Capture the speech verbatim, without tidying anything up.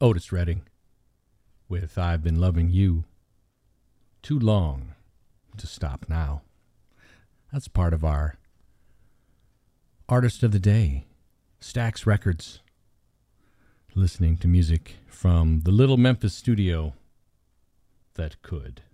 Otis Redding with I've Been Loving You Too Long to Stop Now. That's part of our Artist of the Day, Stax Records. Listening to music from the Little Memphis studio that could.